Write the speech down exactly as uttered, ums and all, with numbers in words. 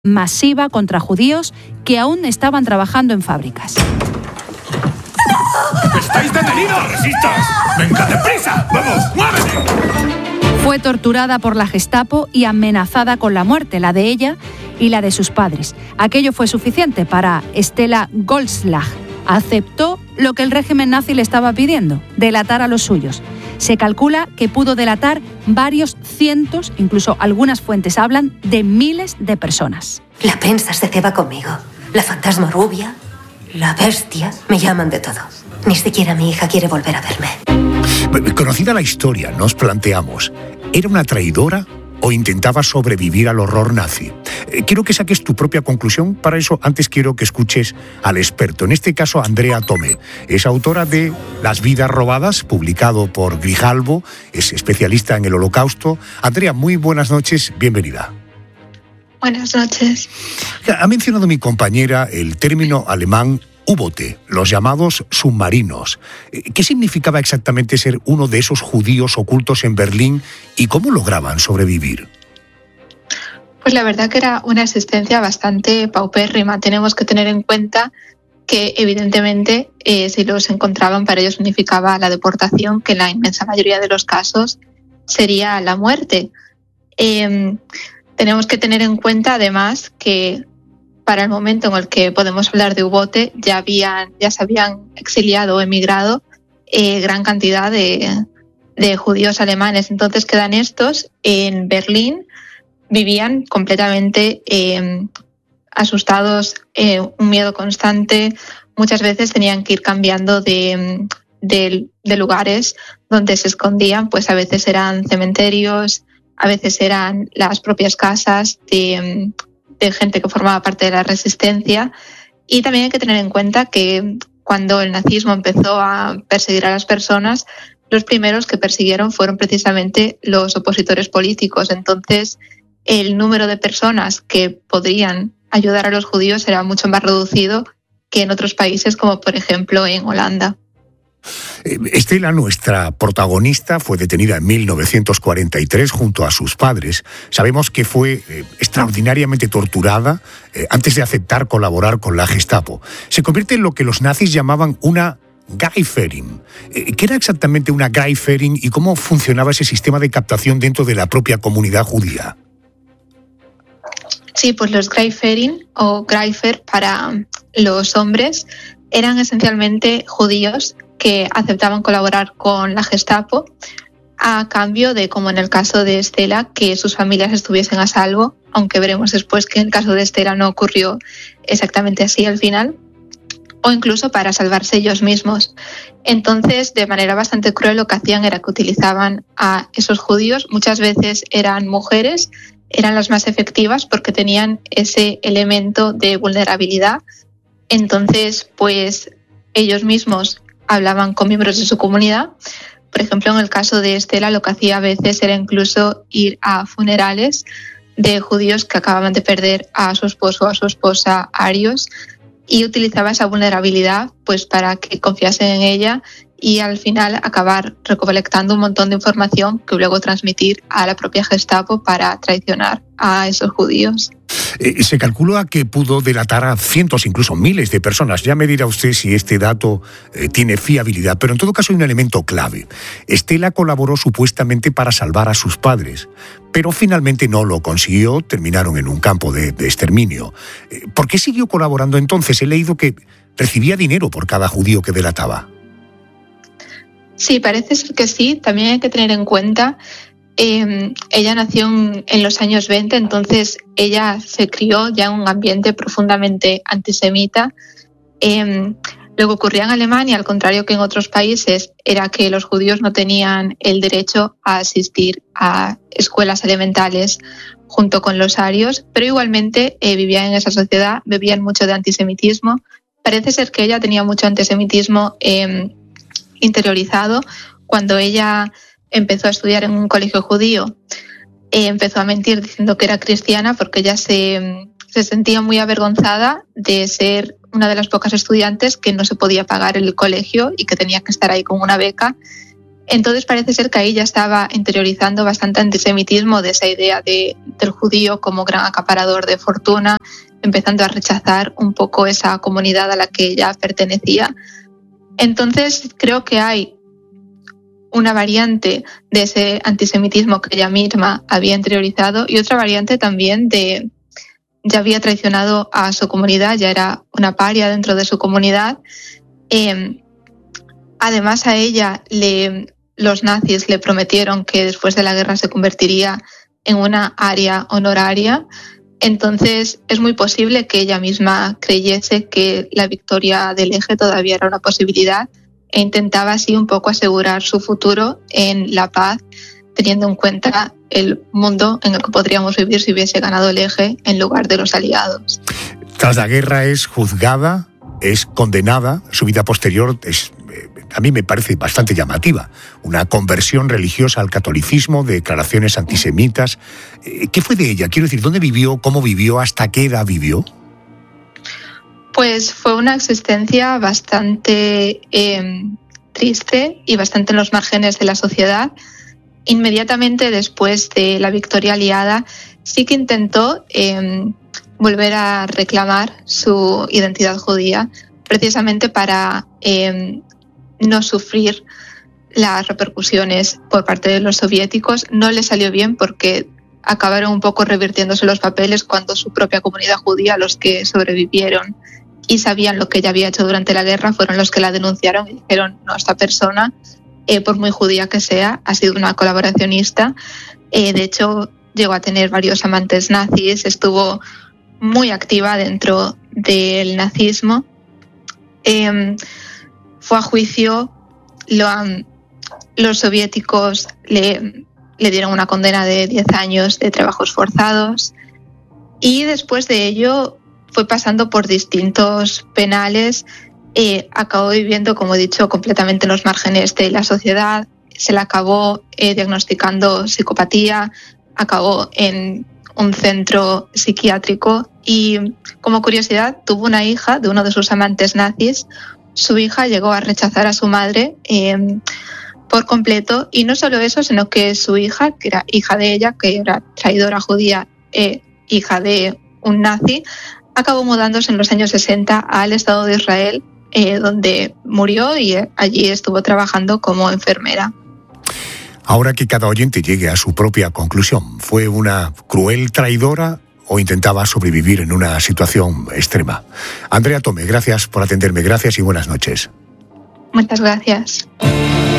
masiva contra judíos que aún estaban trabajando en fábricas. ¡Estáis detenidos! ¡No resistas! ¡Venga, deprisa! ¡Vamos, muévete! Fue torturada por la Gestapo y amenazada con la muerte, la de ella y la de sus padres. Aquello fue suficiente para Stella Goldschlag. Aceptó lo que el régimen nazi le estaba pidiendo, delatar a los suyos. Se calcula que pudo delatar varios cientos, incluso algunas fuentes hablan de miles de personas. La prensa se ceba conmigo. La fantasma rubia, la bestia, me llaman de todo. Ni siquiera mi hija quiere volver a verme. Conocida la historia, nos planteamos, ¿era una traidora o intentaba sobrevivir al horror nazi? Quiero que saques tu propia conclusión. Para eso, antes quiero que escuches al experto, en este caso Andrea Tomé. Es autora de Las vidas robadas, publicado por Grijalbo, es especialista en el Holocausto. Andrea, muy buenas noches, bienvenida. Buenas noches. Ha mencionado mi compañera el término alemán U-Boote, los llamados submarinos. ¿Qué significaba exactamente ser uno de esos judíos ocultos en Berlín y cómo lograban sobrevivir? Pues la verdad que era una existencia bastante paupérrima. Tenemos que tener en cuenta que evidentemente eh, si los encontraban para ellos significaba la deportación, que en la inmensa mayoría de los casos sería la muerte. Eh, tenemos que tener en cuenta además que para el momento en el que podemos hablar de U-Boote ya, habían, ya se habían exiliado o emigrado eh, gran cantidad de, de judíos alemanes. Entonces quedan estos en Berlín, vivían completamente eh, asustados, eh, un miedo constante. Muchas veces tenían que ir cambiando de, de, de lugares donde se escondían, pues a veces eran cementerios, a veces eran las propias casas de, de gente que formaba parte de la resistencia. Y también hay que tener en cuenta que cuando el nazismo empezó a perseguir a las personas, los primeros que persiguieron fueron precisamente los opositores políticos. Entonces, el número de personas que podrían ayudar a los judíos era mucho más reducido que en otros países, como por ejemplo en Holanda. Stella, nuestra protagonista, fue detenida en mil novecientos cuarenta y tres junto a sus padres. Sabemos que fue eh, extraordinariamente torturada eh, antes de aceptar colaborar con la Gestapo. Se convierte en lo que los nazis llamaban una Greiferin. Eh, ¿Qué era exactamente una Greiferin y cómo funcionaba ese sistema de captación dentro de la propia comunidad judía? Sí, pues los Greiferin o Greifer para los hombres eran esencialmente judíos que aceptaban colaborar con la Gestapo a cambio de, como en el caso de Stella, que sus familias estuviesen a salvo, aunque veremos después que en el caso de Stella no ocurrió exactamente así al final, o incluso para salvarse ellos mismos. Entonces, de manera bastante cruel, lo que hacían era que utilizaban a esos judíos, muchas veces eran mujeres, eran las más efectivas porque tenían ese elemento de vulnerabilidad. Entonces, pues ellos mismos hablaban con miembros de su comunidad. Por ejemplo, en el caso de Stella, lo que hacía a veces era incluso ir a funerales de judíos que acababan de perder a su esposo o a su esposa arios, y utilizaba esa vulnerabilidad pues para que confiasen en ella y al final acabar recolectando un montón de información que luego transmitir a la propia Gestapo para traicionar a esos judíos. Eh, se calcula que pudo delatar a cientos, incluso miles de personas. Ya me dirá usted si este dato eh, tiene fiabilidad, pero en todo caso hay un elemento clave. Stella colaboró supuestamente para salvar a sus padres, pero finalmente no lo consiguió, terminaron en un campo de, de exterminio. Eh, ¿Por qué siguió colaborando entonces? He leído que recibía dinero por cada judío que delataba. Sí, parece ser que sí. También hay que tener en cuenta Eh, ella nació en, en los años veinte, entonces ella se crió ya en un ambiente profundamente antisemita. Eh, lo que ocurría en Alemania, al contrario que en otros países, era que los judíos no tenían el derecho a asistir a escuelas elementales junto con los arios, pero igualmente eh, vivían en esa sociedad, bebían mucho de antisemitismo. Parece ser que ella tenía mucho antisemitismo eh, interiorizado. Cuando ella empezó a estudiar en un colegio judío, eh, empezó a mentir diciendo que era cristiana porque ella se, se sentía muy avergonzada de ser una de las pocas estudiantes que no se podía pagar el colegio y que tenía que estar ahí con una beca. Entonces parece ser que ahí ya estaba interiorizando bastante antisemitismo, de esa idea de, del judío como gran acaparador de fortuna, empezando a rechazar un poco esa comunidad a la que ella pertenecía. Entonces creo que hay una variante de ese antisemitismo que ella misma había interiorizado y otra variante también de ya había traicionado a su comunidad, ya era una paria dentro de su comunidad. Eh, además a ella le, los nazis le prometieron que después de la guerra se convertiría en una aria honoraria. Entonces es muy posible que ella misma creyese que la victoria del eje todavía era una posibilidad e intentaba así un poco asegurar su futuro en la paz, teniendo en cuenta el mundo en el que podríamos vivir si hubiese ganado el eje en lugar de los aliados. Tras la guerra es juzgada, es condenada, su vida posterior es, a mí me parece bastante llamativa. Una conversión religiosa al catolicismo, declaraciones antisemitas. ¿Qué fue de ella? Quiero decir, ¿dónde vivió? ¿Cómo vivió? ¿Hasta qué edad vivió? Pues fue una existencia bastante eh, triste y bastante en los márgenes de la sociedad. Inmediatamente después de la victoria aliada, sí que intentó eh, volver a reclamar su identidad judía, precisamente para eh, no sufrir las repercusiones por parte de los soviéticos. No le salió bien porque acabaron un poco revirtiéndose los papeles cuando su propia comunidad judía, los que sobrevivieron y sabían lo que ella había hecho durante la guerra, fueron los que la denunciaron y dijeron, no, esta persona, eh, por muy judía que sea, ha sido una colaboracionista. Eh, de hecho, llegó a tener varios amantes nazis, estuvo muy activa dentro del nazismo. Eh, fue a juicio, lo han, los soviéticos le, le dieron una condena de diez años de trabajos forzados y después de ello fue pasando por distintos penales, eh, acabó viviendo, como he dicho, completamente en los márgenes de la sociedad, se le acabó eh, diagnosticando psicopatía, acabó en un centro psiquiátrico y, como curiosidad, tuvo una hija de uno de sus amantes nazis. Su hija llegó a rechazar a su madre eh, por completo y no solo eso, sino que su hija, que era hija de ella, que era traidora judía, eh, hija de un nazi, acabó mudándose en los años sesenta al Estado de Israel, eh, donde murió y allí estuvo trabajando como enfermera. Ahora que cada oyente llegue a su propia conclusión, ¿fue una cruel traidora o intentaba sobrevivir en una situación extrema? Andrea Tome, gracias por atenderme, gracias y buenas noches. Muchas gracias.